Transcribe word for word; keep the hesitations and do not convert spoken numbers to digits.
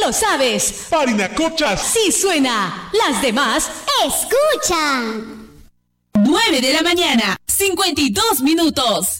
lo sabes. Parinacochas Sí suena. Las demás escuchan. nueve de la mañana, cincuenta y dos minutos.